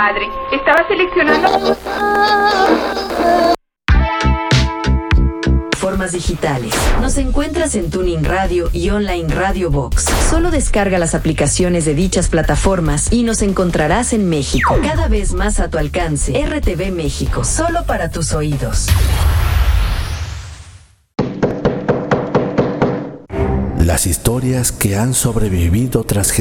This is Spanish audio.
madre. Estaba seleccionando Formas digitales. Nos encuentras en Tuning Radio y Online Radio Box. Solo descarga las aplicaciones de dichas plataformas y nos encontrarás en México. Cada vez más a tu alcance. RTV México, solo para tus oídos. Las historias que han sobrevivido tras